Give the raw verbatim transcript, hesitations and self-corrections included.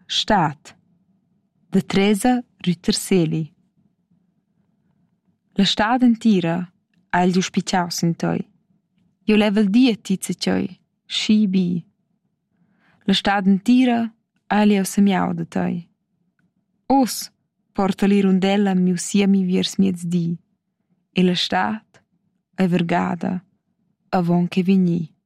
Stat da Teresa Rüterseli. La stad entira ha il giu spicciaus in toi. Io level dia tizze tjoi, schi bi. La stad entira ha il jau semiau da toi. Os porta li rundella miu siemi viers miez di. E la stad è vergada avon che vegni.